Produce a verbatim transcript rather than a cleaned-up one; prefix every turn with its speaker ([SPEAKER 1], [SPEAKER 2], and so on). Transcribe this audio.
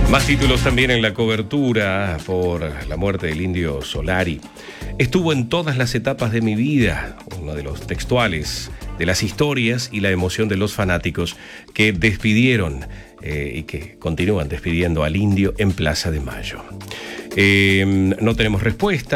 [SPEAKER 1] Más títulos también en la cobertura por la muerte del Indio Solari. Estuvo en todas las etapas de mi vida, uno de los textuales de las historias y la emoción de los fanáticos que despidieron eh, y que continúan despidiendo al Indio en Plaza de Mayo. Eh, no tenemos respuesta.